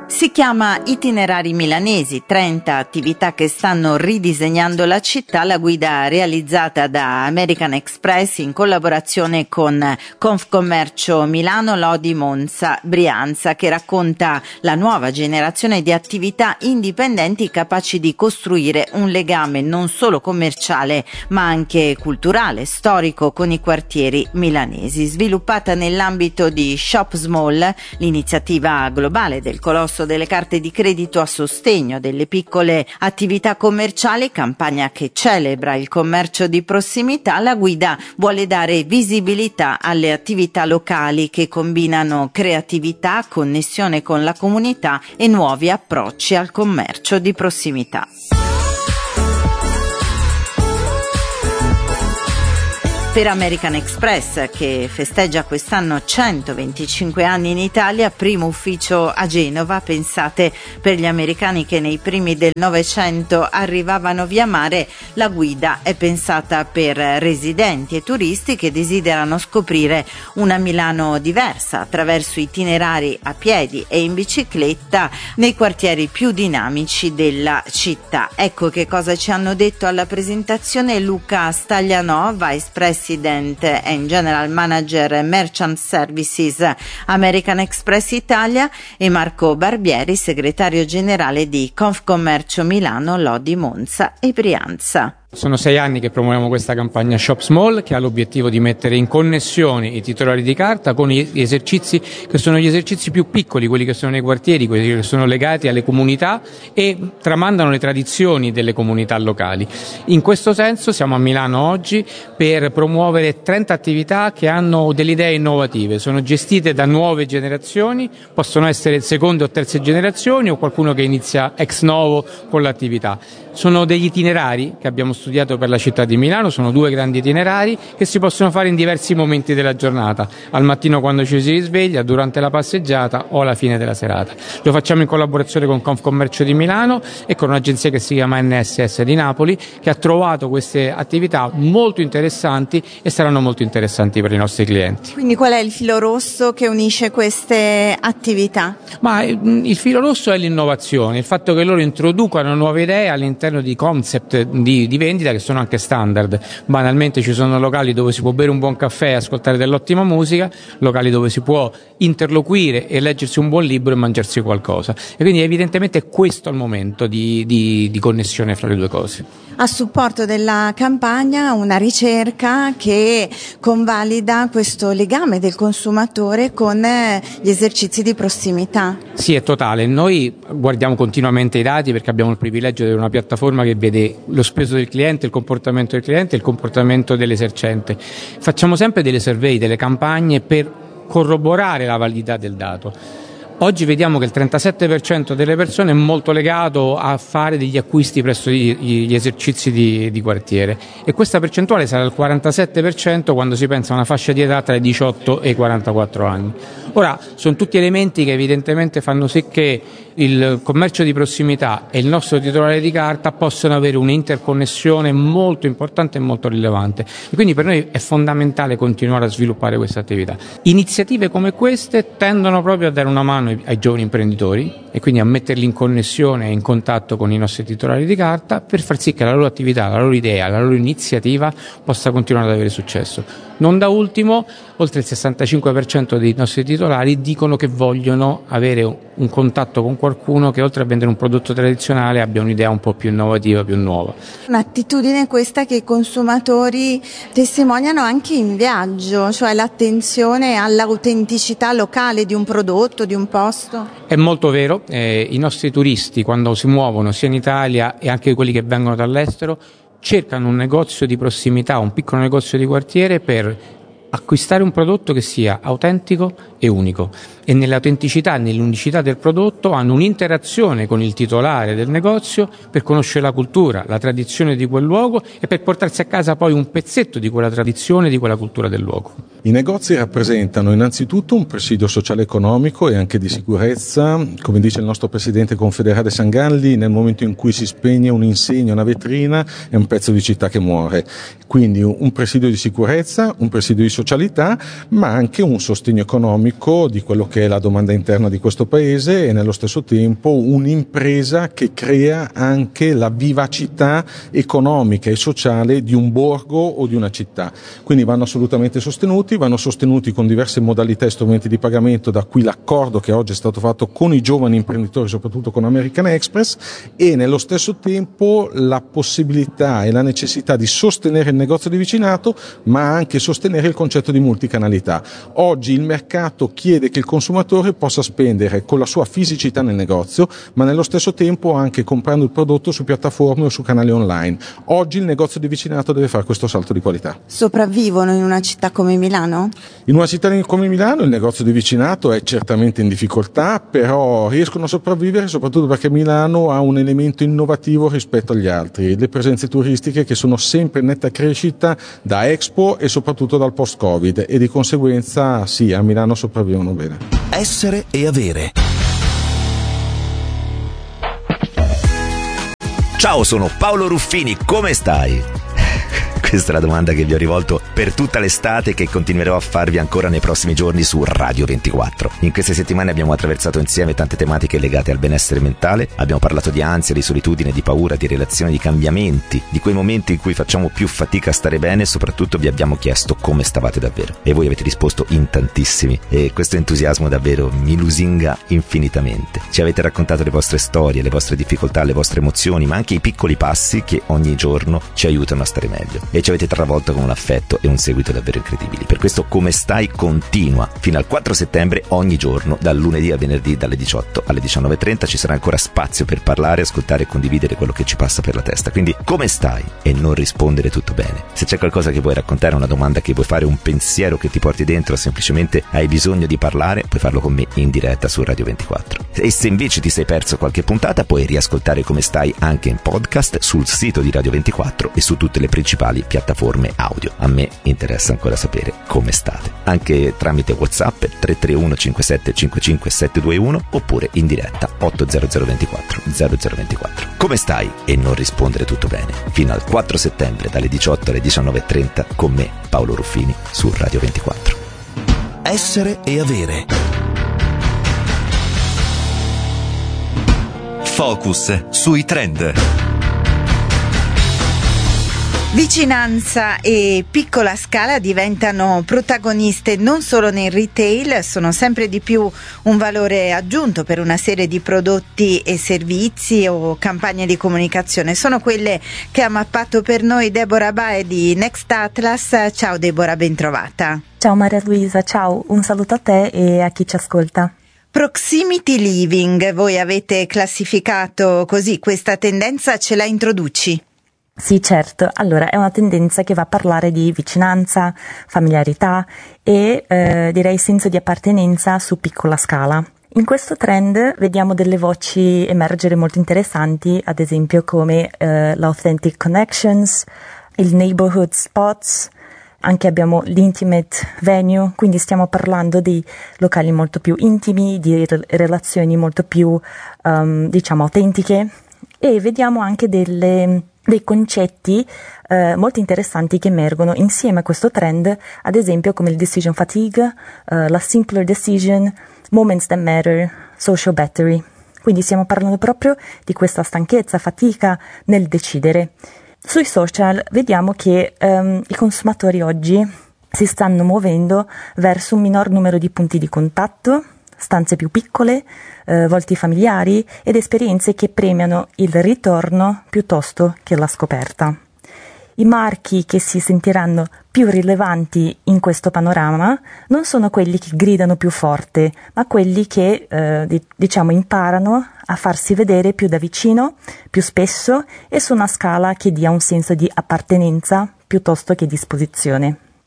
Si chiama Itinerari Milanesi, 30 attività che stanno ridisegnando la città, la guida realizzata da American Express in collaborazione con Confcommercio Milano, Lodi, Monza, Brianza, che racconta la nuova generazione di attività indipendenti capaci di costruire un legame non solo commerciale ma anche culturale, storico con i quartieri milanesi. Sviluppata nell'ambito di Shop Small, l'iniziativa globale del colosso delle carte di credito a sostegno delle piccole attività commerciali, campagna che celebra il commercio di prossimità, la guida vuole dare visibilità alle attività locali che combinano creatività, connessione con la comunità e nuovi approcci al commercio di prossimità. Per American Express, che festeggia quest'anno 125 anni in Italia, primo ufficio a Genova, pensate per gli americani che nei primi del Novecento arrivavano via mare, la guida è pensata per residenti e turisti che desiderano scoprire una Milano diversa attraverso itinerari a piedi e in bicicletta nei quartieri più dinamici della città. Ecco che cosa ci hanno detto alla presentazione Luca Staglianò, Vice President and General Manager Merchant Services American Express Italia, e Marco Barbieri, segretario generale di Confcommercio Milano, Lodi, Monza e Brianza. Sono 6 anni che promuoviamo questa campagna Shop Small, che ha l'obiettivo di mettere in connessione i titolari di carta con gli esercizi che sono gli esercizi più piccoli, quelli che sono nei quartieri, quelli che sono legati alle comunità e tramandano le tradizioni delle comunità locali. In questo senso siamo a Milano oggi per promuovere 30 attività che hanno delle idee innovative, sono gestite da nuove generazioni, possono essere seconde o terze generazioni o qualcuno che inizia ex novo con l'attività. Sono degli itinerari che abbiamo studiato per la città di Milano, sono 2 grandi itinerari che si possono fare in diversi momenti della giornata, al mattino quando ci si risveglia, durante la passeggiata o alla fine della serata. Lo facciamo in collaborazione con Confcommercio di Milano e con un'agenzia che si chiama NSS di Napoli, che ha trovato queste attività molto interessanti e saranno molto interessanti per i nostri clienti. Quindi qual è il filo rosso che unisce queste attività? Ma il filo rosso è l'innovazione, il fatto che loro introducano nuove idee all'interno di concept di vendita che sono anche standard. Banalmente ci sono locali dove si può bere un buon caffè e ascoltare dell'ottima musica, locali dove si può interloquire e leggersi un buon libro e mangiarsi qualcosa, e quindi evidentemente questo è il momento di connessione fra le due cose. A supporto della campagna una ricerca che convalida questo legame del consumatore con gli esercizi di prossimità. Sì, è totale. Noi guardiamo continuamente i dati perché abbiamo il privilegio di avere una piattaforma che vede lo speso del cliente, il comportamento del cliente e il comportamento dell'esercente. Facciamo sempre delle survey, delle campagne per corroborare la validità del dato. Oggi vediamo che il 37% delle persone è molto legato a fare degli acquisti presso gli esercizi di quartiere, e questa percentuale sarà il 47% quando si pensa a una fascia di età tra i 18 e i 44 anni. Ora, sono tutti elementi che evidentemente fanno sì che il commercio di prossimità e il nostro titolare di carta possono avere un'interconnessione molto importante e molto rilevante, e quindi per noi è fondamentale continuare a sviluppare questa attività. Iniziative come queste tendono proprio a dare una mano ai giovani imprenditori e quindi a metterli in connessione e in contatto con i nostri titolari di carta per far sì che la loro attività, la loro idea, la loro iniziativa possa continuare ad avere successo. Non da ultimo, oltre il 65% dei nostri titolari dicono che vogliono avere un contatto con qualcuno che, oltre a vendere un prodotto tradizionale, abbia un'idea un po' più innovativa, più nuova. Un'attitudine questa che i consumatori testimoniano anche in viaggio, cioè l'attenzione all'autenticità locale di un prodotto, di un posto. È molto vero, i nostri turisti quando si muovono sia in Italia e anche quelli che vengono dall'estero cercano un negozio di prossimità, un piccolo negozio di quartiere per acquistare un prodotto che sia autentico e unico, e nell'autenticità e nell'unicità del prodotto hanno un'interazione con il titolare del negozio per conoscere la cultura, la tradizione di quel luogo e per portarsi a casa poi un pezzetto di quella tradizione, di quella cultura del luogo. I negozi rappresentano innanzitutto un presidio sociale economico e anche di sicurezza. Come dice il nostro presidente confederale Sangalli, nel momento in cui si spegne un'insegna, una vetrina, è un pezzo di città che muore. Quindi un presidio di sicurezza, un presidio di socialità, ma anche un sostegno economico di quello che è la domanda interna di questo paese e nello stesso tempo un'impresa che crea anche la vivacità economica e sociale di un borgo o di una città. Quindi vanno assolutamente sostenuti con diverse modalità e strumenti di pagamento, da qui l'accordo che oggi è stato fatto con i giovani imprenditori, soprattutto con American Express, e nello stesso tempo la possibilità e la necessità di sostenere il negozio di vicinato, ma anche sostenere il concetto di multicanalità. Oggi il mercato chiede che il consumatore possa spendere con la sua fisicità nel negozio, ma nello stesso tempo anche comprando il prodotto su piattaforme o su canali online. Oggi il negozio di vicinato deve fare questo salto di qualità. Sopravvivono in una città come Milano? In una città come Milano il negozio di vicinato è certamente in difficoltà, però riescono a sopravvivere soprattutto perché Milano ha un elemento innovativo rispetto agli altri, le presenze turistiche che sono sempre in netta crescita da Expo e soprattutto dal post-Covid, e di conseguenza sì, a Milano sopravvivono bene. Essere e avere. Ciao, sono Paolo Ruffini, come stai? Questa è la domanda che vi ho rivolto per tutta l'estate e che continuerò a farvi ancora nei prossimi giorni su Radio 24. In queste settimane abbiamo attraversato insieme tante tematiche legate al benessere mentale, abbiamo parlato di ansia, di solitudine, di paura, di relazioni, di cambiamenti, di quei momenti in cui facciamo più fatica a stare bene e soprattutto vi abbiamo chiesto come stavate davvero. E voi avete risposto in tantissimi e questo entusiasmo davvero mi lusinga infinitamente. Ci avete raccontato le vostre storie, le vostre difficoltà, le vostre emozioni, ma anche i piccoli passi che ogni giorno ci aiutano a stare meglio. E ci avete travolto con un affetto e un seguito davvero incredibili. Per questo Come Stai continua fino al 4 settembre ogni giorno, dal lunedì al venerdì dalle 18 alle 19:30. Ci sarà ancora spazio per parlare, ascoltare e condividere quello che ci passa per la testa. Quindi come stai? E non rispondere tutto bene. Se c'è qualcosa che vuoi raccontare, una domanda che vuoi fare, un pensiero che ti porti dentro, o semplicemente hai bisogno di parlare, puoi farlo con me in diretta su Radio 24. E se invece ti sei perso qualche puntata, puoi riascoltare Come Stai anche in podcast sul sito di Radio 24 e su tutte le principali piattaforme audio. A me interessa ancora sapere come state, anche tramite WhatsApp 331 57 55 721 oppure in diretta 80024 0024. Come stai? E non rispondere tutto bene fino al 4 settembre dalle 18 alle 19:30 con me, Paolo Ruffini, su Radio 24. Essere e avere. Focus sui trend. Vicinanza e piccola scala diventano protagoniste non solo nel retail, sono sempre di più un valore aggiunto per una serie di prodotti e servizi o campagne di comunicazione. Sono quelle che ha mappato per noi Deborah Bae di Next Atlas. Ciao Deborah, ben trovata. Ciao Maria Luisa, ciao, un saluto a te e a chi ci ascolta. Proximity living, voi avete classificato così questa tendenza, ce la introduci? Sì, certo. Allora, è una tendenza che va a parlare di vicinanza, familiarità e direi senso di appartenenza su piccola scala. In questo trend vediamo delle voci emergere molto interessanti, ad esempio come l'Authentic Connections, il Neighborhood Spots, anche abbiamo l'Intimate Venue, quindi stiamo parlando di locali molto più intimi, di relazioni molto più, diciamo, autentiche, e vediamo anche dei concetti molto interessanti che emergono insieme a questo trend, ad esempio come il decision fatigue, la simpler decision, moments that matter, social battery. Quindi stiamo parlando proprio di questa stanchezza, fatica nel decidere. Sui social vediamo che i consumatori oggi si stanno muovendo verso un minor numero di punti di contatto, stanze più piccole, volti familiari ed esperienze che premiano il ritorno piuttosto che la scoperta. I marchi che si sentiranno più rilevanti in questo panorama non sono quelli che gridano più forte, ma quelli che diciamo imparano a farsi vedere più da vicino, più spesso e su una scala che dia un senso di appartenenza piuttosto che disposizione.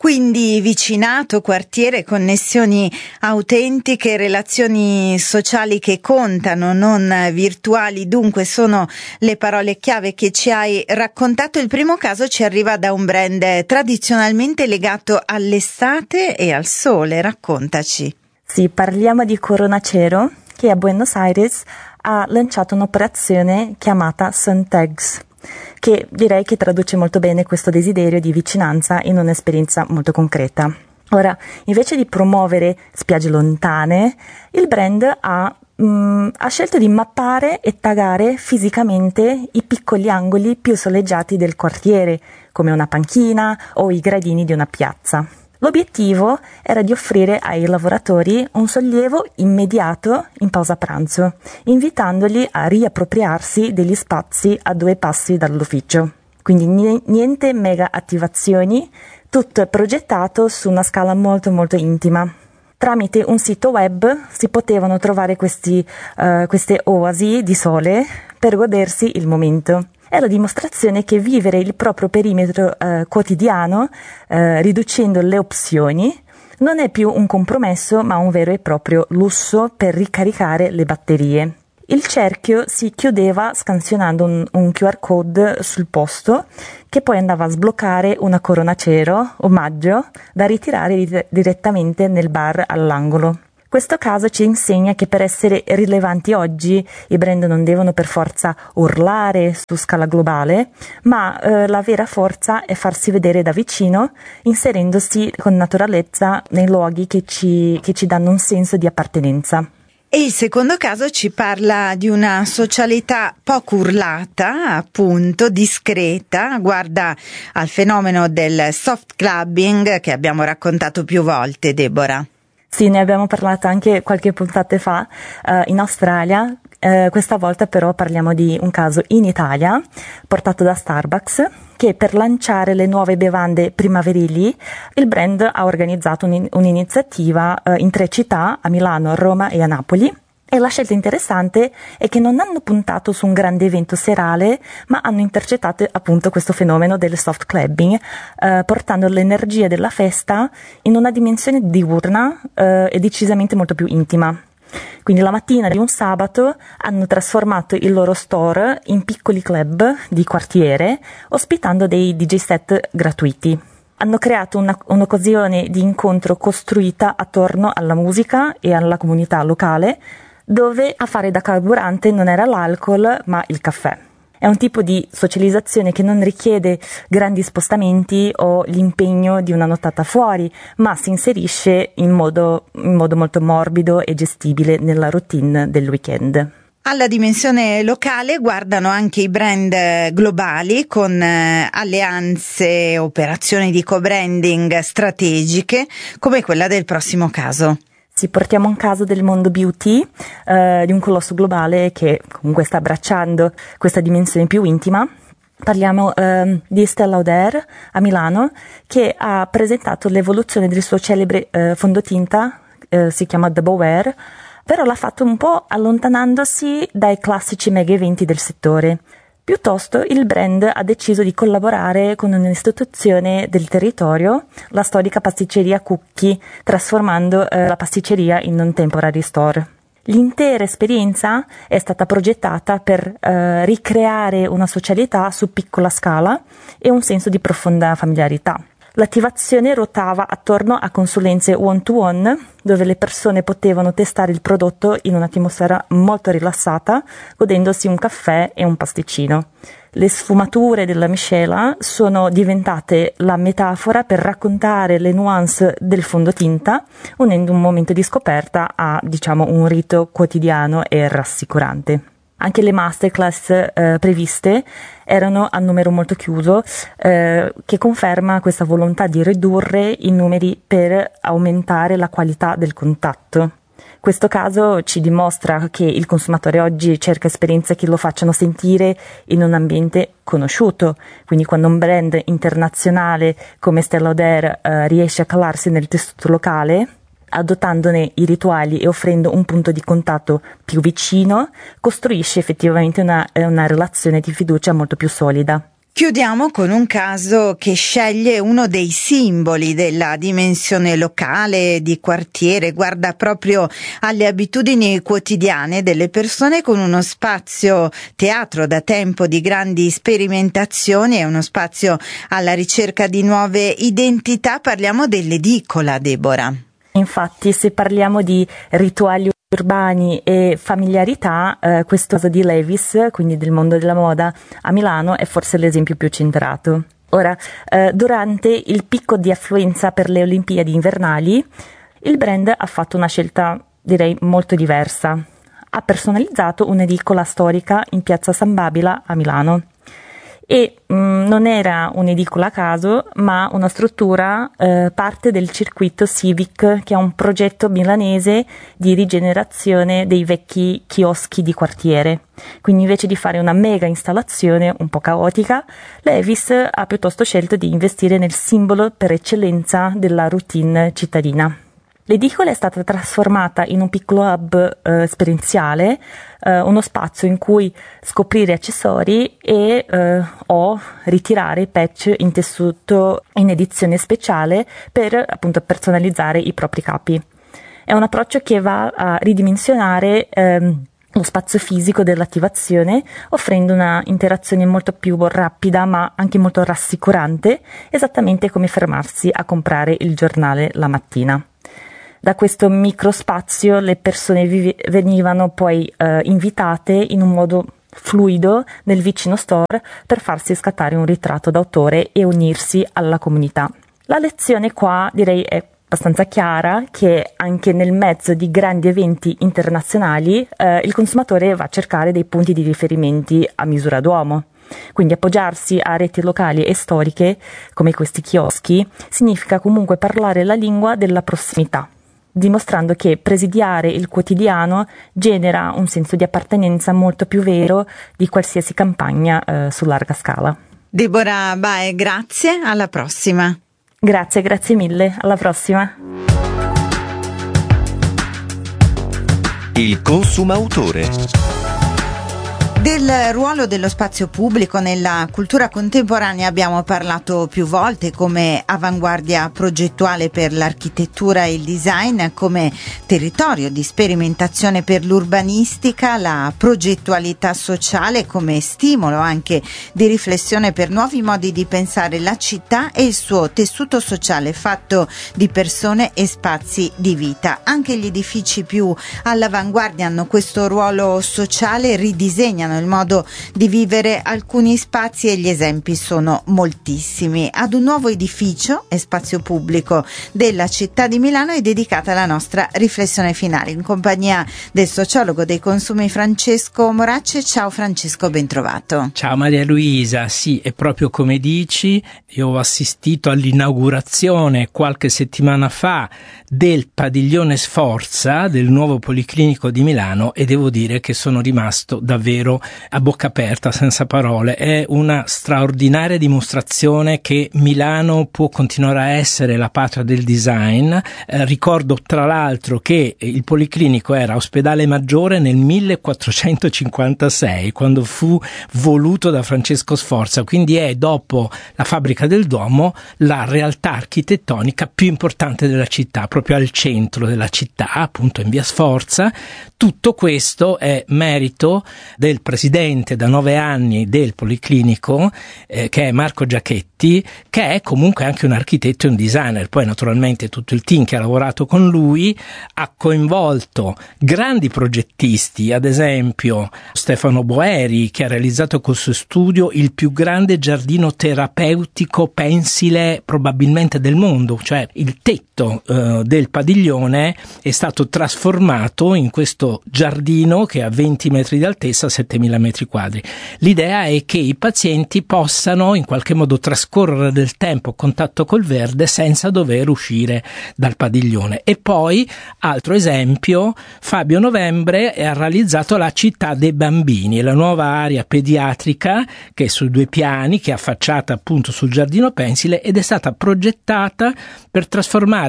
Quindi vicinato, quartiere, connessioni autentiche, relazioni sociali che contano, non virtuali, dunque sono le parole chiave che ci hai raccontato. Il primo caso ci arriva da un brand tradizionalmente legato all'estate e al sole, raccontaci. Sì, parliamo di Coronacero, che a Buenos Aires ha lanciato un'operazione chiamata Sun Tags, che direi che traduce molto bene questo desiderio di vicinanza in un'esperienza molto concreta. Ora, invece di promuovere spiagge lontane, il brand ha scelto di mappare e taggare fisicamente i piccoli angoli più soleggiati del quartiere, come una panchina o i gradini di una piazza. L'obiettivo era di offrire ai lavoratori un sollievo immediato in pausa pranzo, invitandoli a riappropriarsi degli spazi a 2 passi dall'ufficio. Quindi niente mega attivazioni, tutto è progettato su una scala molto molto intima. Tramite un sito web si potevano trovare queste oasi di sole per godersi il momento. È la dimostrazione che vivere il proprio perimetro quotidiano, riducendo le opzioni, non è più un compromesso ma un vero e proprio lusso per ricaricare le batterie. Il cerchio si chiudeva scansionando un QR code sul posto che poi andava a sbloccare una Coronacero, omaggio, da ritirare direttamente nel bar all'angolo. Questo caso ci insegna che per essere rilevanti oggi i brand non devono per forza urlare su scala globale, ma la vera forza è farsi vedere da vicino, inserendosi con naturalezza nei luoghi che ci danno un senso di appartenenza. E il secondo caso ci parla di una socialità poco urlata, appunto, discreta, guarda al fenomeno del soft clubbing che abbiamo raccontato più volte, Deborah. Sì, ne abbiamo parlato anche qualche puntata fa in Australia, questa volta però parliamo di un caso in Italia portato da Starbucks, che per lanciare le nuove bevande primaverili il brand ha organizzato un'iniziativa in 3 città, a Milano, a Roma e a Napoli. E la scelta interessante è che non hanno puntato su un grande evento serale, ma hanno intercettato appunto questo fenomeno del soft clubbing, portando l'energia della festa in una dimensione diurna e decisamente molto più intima. Quindi la mattina di un sabato hanno trasformato il loro store in piccoli club di quartiere, ospitando dei DJ set gratuiti. Hanno creato un'occasione di incontro costruita attorno alla musica e alla comunità locale, dove a fare da carburante non era l'alcol ma il caffè. È un tipo di socializzazione che non richiede grandi spostamenti o l'impegno di una nottata fuori, ma si inserisce in modo molto morbido e gestibile nella routine del weekend. Alla dimensione locale guardano anche i brand globali con alleanze, operazioni di co-branding strategiche come quella del prossimo caso. Sì, portiamo un caso del mondo beauty, di un colosso globale che comunque sta abbracciando questa dimensione più intima. Parliamo di Estée Lauder a Milano, che ha presentato l'evoluzione del suo celebre fondotinta, si chiama Double Wear, però l'ha fatto un po' allontanandosi dai classici mega eventi del settore. Piuttosto il brand ha deciso di collaborare con un'istituzione del territorio, la storica pasticceria Cucchi, trasformando la pasticceria in un temporary store. L'intera esperienza è stata progettata per ricreare una socialità su piccola scala e un senso di profonda familiarità. L'attivazione ruotava attorno a consulenze one-to-one, dove le persone potevano testare il prodotto in un'atmosfera molto rilassata, godendosi un caffè e un pasticcino. Le sfumature della miscela sono diventate la metafora per raccontare le nuance del fondotinta, unendo un momento di scoperta a, un rito quotidiano e rassicurante. Anche le masterclass previste erano a numero molto chiuso, che conferma questa volontà di ridurre i numeri per aumentare la qualità del contatto. Questo caso ci dimostra che il consumatore oggi cerca esperienze che lo facciano sentire in un ambiente conosciuto, quindi quando un brand internazionale come Estée Lauder riesce a calarsi nel tessuto locale, adottandone i rituali e offrendo un punto di contatto più vicino, costruisce effettivamente una relazione di fiducia molto più solida. Chiudiamo con un caso che sceglie uno dei simboli della dimensione locale, di quartiere, guarda proprio alle abitudini quotidiane delle persone, con uno spazio teatro da tempo di grandi sperimentazioni e uno spazio alla ricerca di nuove identità. Parliamo dell'edicola, Deborah. Infatti, se parliamo di rituali urbani e familiarità, questo caso di Levi's, quindi del mondo della moda a Milano, è forse l'esempio più centrato. Ora, durante il picco di affluenza per le Olimpiadi invernali, il brand ha fatto una scelta, direi, molto diversa. Ha personalizzato un'edicola storica in piazza San Babila a Milano. E non era un'edicola a caso, ma una struttura parte del circuito Civic, che è un progetto milanese di rigenerazione dei vecchi chioschi di quartiere. Quindi invece di fare una mega installazione un po' caotica, Levi's ha piuttosto scelto di investire nel simbolo per eccellenza della routine cittadina. L'edicola è stata trasformata in un piccolo hub esperienziale, uno spazio in cui scoprire accessori e o ritirare patch in tessuto in edizione speciale per appunto personalizzare i propri capi. È un approccio che va a ridimensionare lo spazio fisico dell'attivazione, offrendo una interazione molto più rapida ma anche molto rassicurante, esattamente come fermarsi a comprare il giornale la mattina. Da questo microspazio le persone venivano poi invitate in un modo fluido nel vicino store per farsi scattare un ritratto d'autore e unirsi alla comunità. La lezione qua, direi, è abbastanza chiara, che anche nel mezzo di grandi eventi internazionali il consumatore va a cercare dei punti di riferimenti a misura d'uomo. Quindi appoggiarsi a reti locali e storiche come questi chioschi significa comunque parlare la lingua della prossimità, dimostrando che presidiare il quotidiano genera un senso di appartenenza molto più vero di qualsiasi campagna su larga scala. Deborah Bae, grazie, alla prossima. Grazie mille, alla prossima. Il consumautore. Del ruolo dello spazio pubblico nella cultura contemporanea abbiamo parlato più volte come avanguardia progettuale per l'architettura e il design, come territorio di sperimentazione per l'urbanistica, la progettualità sociale come stimolo anche di riflessione per nuovi modi di pensare la città e il suo tessuto sociale fatto di persone e spazi di vita. Anche gli edifici più all'avanguardia hanno questo ruolo sociale, ridisegnano il modo di vivere alcuni spazi e gli esempi sono moltissimi. Ad un nuovo edificio e spazio pubblico della città di Milano è dedicata la nostra riflessione finale in compagnia del sociologo dei consumi Francesco Moracce. Ciao Francesco, ben trovato. Ciao Maria Luisa, sì, è proprio come dici, io ho assistito all'inaugurazione qualche settimana fa del padiglione Sforza del nuovo Policlinico di Milano e devo dire che sono rimasto davvero a bocca aperta, senza parole. È una straordinaria dimostrazione che Milano può continuare a essere la patria del design. Ricordo tra l'altro che il Policlinico era ospedale maggiore nel 1456, quando fu voluto da Francesco Sforza, quindi è, dopo la Fabbrica del Duomo, la realtà architettonica più importante della città, proprio al centro della città, appunto in via Sforza. Tutto questo è merito del presidente da 9 anni del Policlinico, che è Marco Giachetti, che è comunque anche un architetto e un designer. Poi naturalmente tutto il team che ha lavorato con lui ha coinvolto grandi progettisti, ad esempio Stefano Boeri, che ha realizzato col suo studio il più grande giardino terapeutico pensile probabilmente del mondo, cioè il tetto del padiglione è stato trasformato in questo giardino che ha 20 metri di altezza, 7.000 metri quadri. L'idea è che i pazienti possano in qualche modo trascorrere del tempo a contatto col verde senza dover uscire dal padiglione. E poi, altro esempio, Fabio Novembre ha realizzato la città dei bambini, la nuova area pediatrica che è su 2 piani, che è affacciata appunto sul giardino pensile ed è stata progettata per trasformare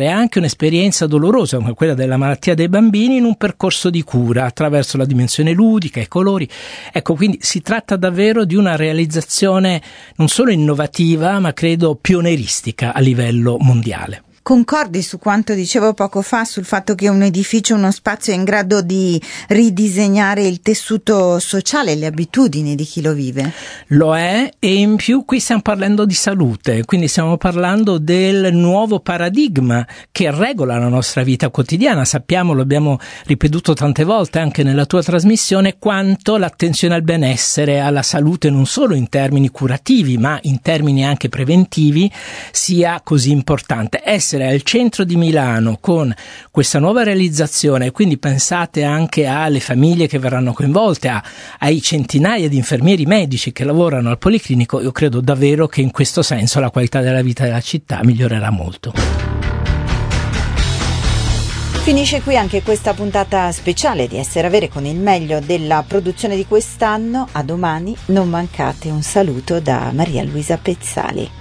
trasformare anche un'esperienza dolorosa come quella della malattia dei bambini in un percorso di cura attraverso la dimensione ludica, i colori. Ecco, quindi si tratta davvero di una realizzazione non solo innovativa, ma credo pionieristica a livello mondiale. Concordi su quanto dicevo poco fa sul fatto che un edificio, uno spazio è in grado di ridisegnare il tessuto sociale, le abitudini di chi lo vive? Lo è, e in più qui stiamo parlando di salute, quindi stiamo parlando del nuovo paradigma che regola la nostra vita quotidiana. Sappiamo, lo abbiamo ripetuto tante volte anche nella tua trasmissione, quanto l'attenzione al benessere, alla salute non solo in termini curativi ma in termini anche preventivi sia così importante. Essere al centro di Milano con questa nuova realizzazione, quindi pensate anche alle famiglie che verranno coinvolte, ai centinaia di infermieri medici che lavorano al Policlinico, io credo davvero che in questo senso la qualità della vita della città migliorerà molto. Finisce qui anche questa puntata speciale di Essere Avere con il meglio della produzione di quest'anno. A domani, non mancate un saluto da Maria Luisa Pezzali.